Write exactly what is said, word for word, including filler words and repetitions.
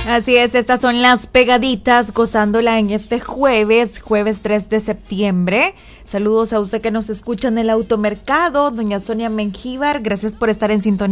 Así es, estas son las pegaditas, gozándola en este jueves, jueves tres de septiembre. Saludos a usted que nos escucha en el automercado, doña Sonia Mengíbar, gracias por estar en sintonía.